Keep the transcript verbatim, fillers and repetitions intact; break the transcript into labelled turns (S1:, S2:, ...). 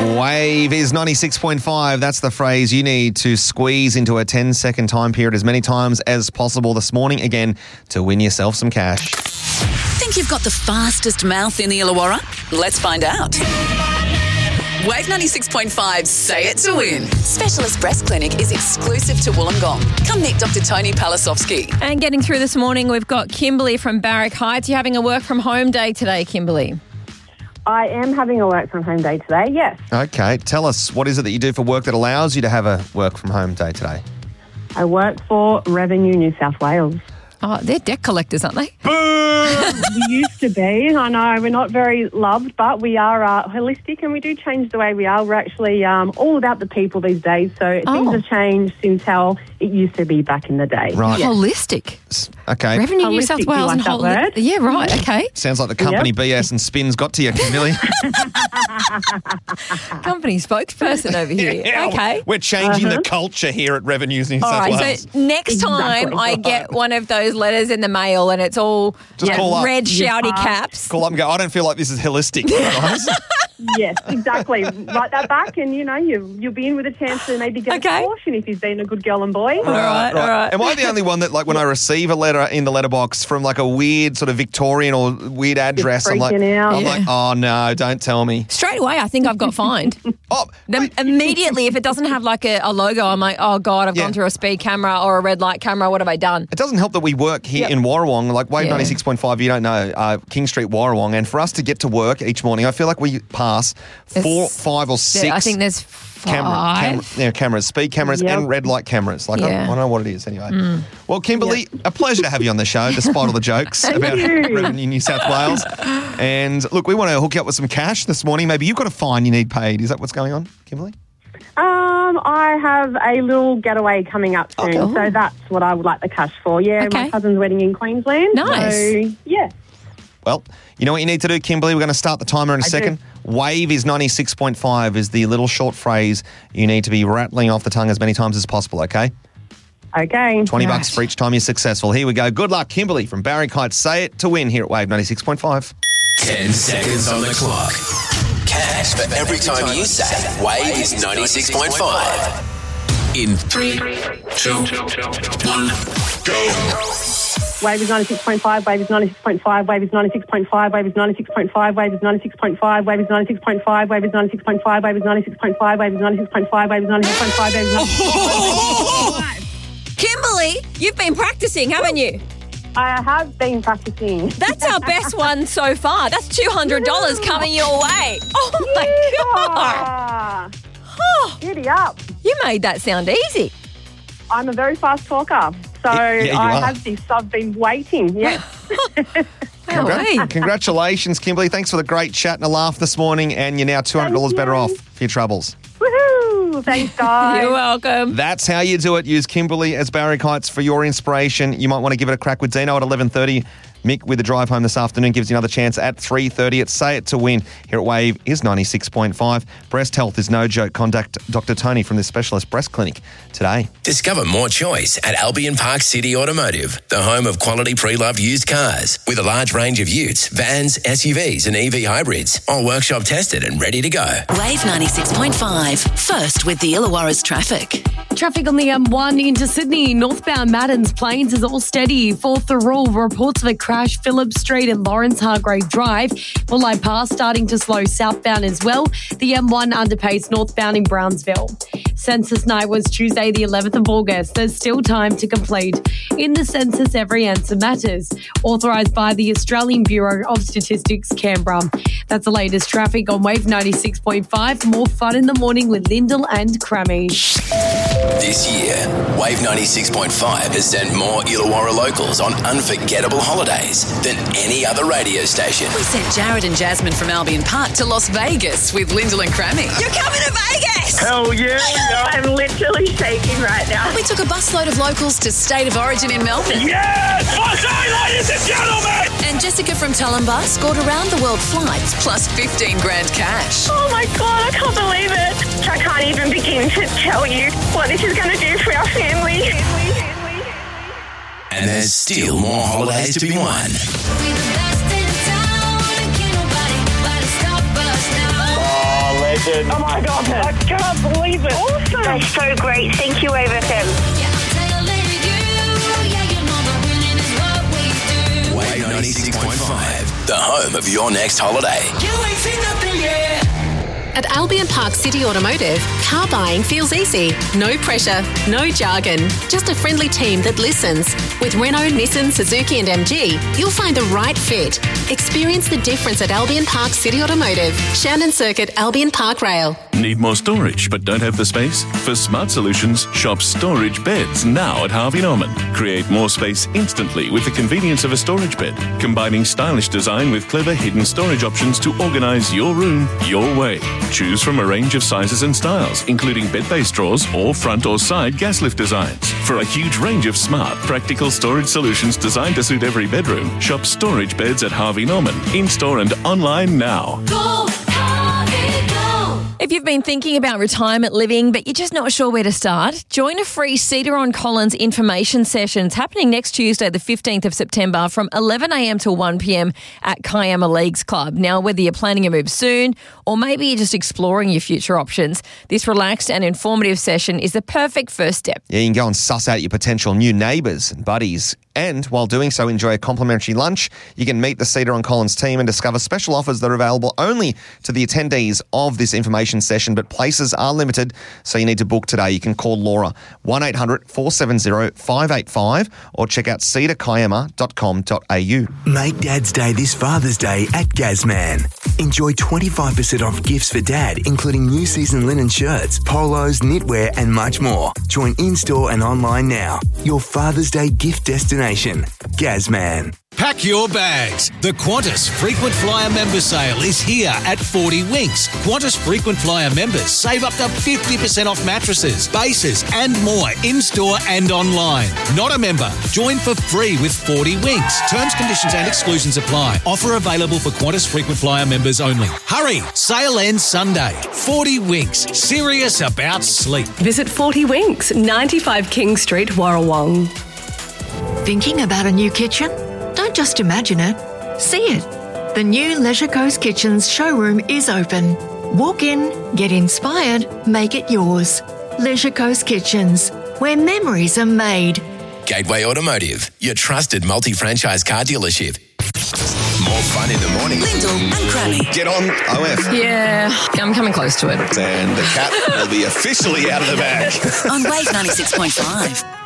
S1: Wave is ninety-six point five. That's the phrase you need to squeeze into a ten-second time period as many times as possible this morning, again, to win yourself some cash.
S2: Think you've got the fastest mouth in the Illawarra? Let's find out. Wave ninety-six point five, say it to win. Specialist Breast Clinic is exclusive to Wollongong. Come meet Doctor Tony Palasovsky.
S3: And getting through this morning, we've got Kimberly from Barrack Heights. You're having a work from home day today, Kimberly.
S4: I am having a work from home day today, yes.
S1: Okay, tell us, what is it that you do for work that allows you to have a work from home day today?
S4: I work for Revenue New South Wales.
S3: Oh, they're debt collectors, aren't they?
S4: We used to be. I know we're not very loved, but we are uh, holistic and we do change the way we are. We're actually um, all about the people these days, so
S3: Oh.
S4: things have changed since how it used to be back in the day.
S1: Right.
S4: Yeah.
S3: Holistic.
S1: Okay.
S3: Revenue New
S4: Holistic,
S3: South
S4: do you
S3: Wales
S4: like
S3: and
S4: that
S3: whole.
S4: word?
S3: Yeah, right. Okay.
S1: Sounds like the company
S4: Yep.
S1: B S and spins got to you, Kimberly.
S3: Company spokesperson over here.
S1: Yeah,
S3: Okay.
S1: We're changing
S4: Uh-huh.
S1: the culture here at Revenues New
S3: All
S1: South
S3: right,
S1: Wales.
S3: so next time
S4: Exactly.
S3: I get one of those letters in the mail and it's all
S1: Just
S3: you know,
S1: call up.
S3: red shouty
S4: Yeah.
S3: caps.
S1: Call up and go, I don't feel like this is holistic, guys.
S4: Yes, exactly. Write that back and, you know, you, you'll be in with a chance to maybe get
S3: Okay.
S4: a portion if you've been a good girl and boy.
S3: All right, all right.
S1: Am I the only one that, like, when I receive a letter in the letterbox from, like, a weird sort of Victorian or weird address, I'm like,
S4: freaking out.
S1: I'm
S3: Yeah.
S1: like, oh, no, don't tell me.
S3: Straight away, I think I've got fined.
S1: Oh,
S3: Then
S1: wait.
S3: immediately, if it doesn't have like a, a logo, I'm like, oh God, I've
S1: Yeah.
S3: gone through a speed camera or a red light camera. What have I done?
S1: It doesn't help that we work here in Warrawong, like Wave
S3: Yeah.
S1: ninety-six point five, you don't know, uh, King Street, Warrawong, and for us to get to work each morning, I feel like we pass four,
S3: It's-
S1: five or six
S3: I think there's
S1: camera,
S3: five.
S1: camera, yeah, cameras, speed cameras
S4: Yep.
S1: and red light cameras. Like, I,
S3: Yeah.
S1: I don't know what it is anyway. Well, Kimberly, a pleasure to have you on the show, despite all the jokes about
S4: you.
S1: Revenue New South Wales. And look, we want to hook you up with some cash this morning. Maybe you've got a fine you need paid. Is that what's going on, Kimberly?
S4: Um, I have a little getaway coming up soon,
S3: Okay.
S4: so that's what I would like the cash for. Yeah,
S3: Okay.
S4: my cousin's wedding in Queensland.
S3: Nice.
S4: So, yeah.
S1: Well, you know what you need to do, Kimberly? We're going to start the timer in a
S4: I
S1: second. Wave is ninety-six point five is the little short phrase you need to be rattling off the tongue as many times as possible, okay?
S4: Okay.
S1: twenty
S3: Right.
S1: bucks for each time you're successful. Here we go. Good luck, Kimberly from Barrack Heights. Say it to win here at Wave ninety-six point five.
S5: Ten seconds on the clock. Cash for every time you say Wave is ninety-six point five. In three, two, one, go.
S4: Wave is ninety-six point five, Wave is ninety-six point five, Wave is ninety-six point five, Wave is ninety-six point five, Wave is ninety-six point five, Wave is ninety-six point five, Wave is ninety-six point five, Wave is ninety-six point five, Wave is ninety-six point five, Wave is ninety-six point five, Wave is ninety-six point five.
S3: Kimberly, you've been practicing, haven't you?
S4: I have been practicing.
S3: That's our best one so far. That's two hundred dollars coming your way. Oh my God.
S4: Ah,
S3: Oh,
S4: giddy up.
S3: you made that sound easy.
S4: I'm a very fast talker, so
S1: Yeah, you
S4: I
S1: are.
S4: have this. I've been waiting. Yes.
S3: Oh, hey.
S1: Congratulations, Kimberly. Thanks for the great chat and a laugh this morning, and you're now two hundred dollars
S4: Thank
S1: better
S4: you.
S1: off for your troubles.
S4: Woohoo! Thanks, guys.
S3: You're welcome.
S1: That's how you do it. Use Kimberly as Barrack Heights for your inspiration. You might want to give it a crack with Dino at eleven thirty. Mick with the drive home this afternoon gives you another chance at three thirty. It's Say It to Win here at Wave is ninety-six point five. Breast health is no joke. Contact Doctor Tony from the Specialist Breast Clinic today.
S5: Discover more choice at Albion Park City Automotive, the home of quality pre-loved used cars with a large range of utes, vans, S U Vs and E V hybrids, all workshop tested and ready to go.
S2: Wave ninety-six point five, first with the Illawarra's traffic.
S6: Traffic on the M one into Sydney, northbound Maddens Plains is all steady. For Thurrool, reports of a crash Phillip Street and Lawrence Hargrave Drive. Bulleye Pass starting to slow southbound as well. The M one underpass northbound in Brownsville. Census night was Tuesday the eleventh of August. There's still time to complete. In the census, every answer matters. Authorised by the Australian Bureau of Statistics, Canberra. That's the latest traffic on Wave ninety-six point five. More fun in the morning with Lyndall and Crammy.
S5: This year, Wave ninety-six point five has sent more Illawarra locals on unforgettable holidays than any other radio station.
S2: We sent Jared and Jasmine from Albion Park to Las Vegas with Lyndall and Crammy. You're coming to Vegas!
S7: Hell yeah!
S4: I'm literally shaking right now.
S2: We took a busload of locals to State of Origin in Melbourne.
S7: Yes! Okay, ladies and gentlemen!
S2: And Jessica from Tulumbar scored around the world flights plus fifteen grand cash.
S4: Oh my God, I can't believe it. I can't even begin to tell you what this is going to do for our family.
S5: And there's still more holidays to be won.
S7: Oh, let's legend.
S4: Oh my God, I can't believe it. Awesome.
S8: That's so great. Thank you, Wave F M.
S5: Wave ninety-six point five, the home of your next holiday.
S7: You ain't seen nothing yet.
S9: At Albion Park City Automotive, car buying feels easy. No pressure, no jargon, just a friendly team that listens. With Renault, Nissan, Suzuki and M G, you'll find the right fit. Experience the difference at Albion Park City Automotive, Shannon Circuit, Albion Park Rail.
S10: Need more storage but don't have the space? For smart solutions, shop Storage Beds now at Harvey Norman. Create more space instantly with the convenience of a storage bed, combining stylish design with clever hidden storage options to organise your room your way. Choose from a range of sizes and styles, including bed-based drawers or front or side gas lift designs. For a huge range of smart, practical storage solutions designed to suit every bedroom, shop Storage Beds at Harvey Norman, in-store and online now.
S3: Go, Harvey, go. If you've been thinking about retirement living but you're just not sure where to start, join a free Cedar on Collins information session. It's happening next Tuesday, the fifteenth of September from eleven a.m. to one p.m. at Kiama Leagues Club. Now, whether you're planning a move soon or maybe you're just exploring your future options, this relaxed and informative session is the perfect first step.
S1: Yeah, you can go and suss out your potential new neighbours and buddies. And while doing so, enjoy a complimentary lunch. You can meet the Cedar on Collins team and discover special offers that are available only to the attendees of this information session, but places are limited, so you need to book today. You can call Laura, one eight hundred four seven zero five eight five, or check out cedar kiama dot com dot a u.
S11: Make Dad's Day this Father's Day at Gazman. Enjoy twenty-five percent off gifts for Dad, including new season linen shirts, polos, knitwear, and much more. Join in-store and online now. Your Father's Day gift destination. Gazman.
S12: Pack your bags. The Qantas Frequent Flyer Member Sale is here at forty Winks. Qantas Frequent Flyer members save up to fifty percent off mattresses, bases and more in-store and online. Not a member? Join for free with forty Winks. Terms, conditions and exclusions apply. Offer available for Qantas Frequent Flyer members only. Hurry! Sale ends Sunday. forty Winks. Serious about sleep.
S13: Visit forty Winks, ninety-five King Street, Warrawong.
S14: Thinking about a new kitchen? Don't just imagine it, see it. The new Leisure Coast Kitchens showroom is open. Walk in, get inspired, make it yours. Leisure Coast Kitchens, where memories are made.
S5: Gateway Automotive, your trusted multi-franchise car dealership. More fun in the morning.
S2: Lyndall and Granny.
S1: Get on O F.
S3: Yeah, I'm coming close to it.
S1: And the cat will be officially out of the bag.
S2: On Wave ninety-six point five.